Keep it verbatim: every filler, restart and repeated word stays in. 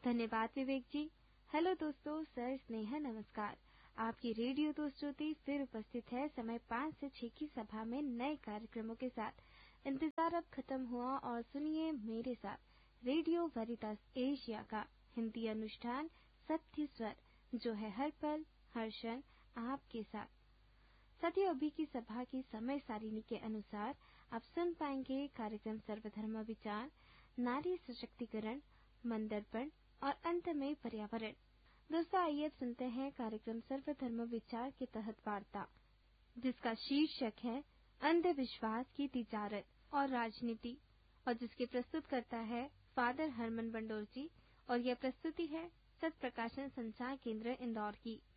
धन्यवाद विवेक जी। हेलो दोस्तों, सर स्नेहा नमस्कार। आपकी रेडियो दोस्त ज्योति फिर उपस्थित है समय पाँच से छह की सभा में नए कार्यक्रमों के साथ। इंतजार अब खत्म हुआ और सुनिए मेरे साथ रेडियो वेरितास एशिया का हिंदी अनुष्ठान सत्य स्वर, जो है हर पल हर क्षण आपके साथ। साथियों, अभी की सभा की समय सारिणी के अनुसार आप सुन पाएंगे कार्यक्रम सर्वधर्म विचार, नारी सशक्तिकरण, मंदर्पण और अंत में पर्यावरण। दोस्तों, आइए अब सुनते हैं कार्यक्रम सर्वधर्म विचार के तहत वार्ता, जिसका शीर्षक है अंधविश्वास की तिजारत और राजनीति, और जिसके प्रस्तुत करता है फादर हरमन बंडोर जी। और यह प्रस्तुति है सत प्रकाशन संचार केंद्र इंदौर की।